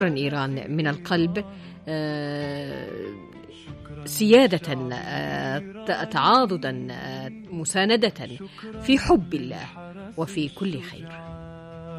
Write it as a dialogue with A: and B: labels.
A: إيران من القلب، سيادة، تعاضدا، مساندة في حب الله وفي كل خير.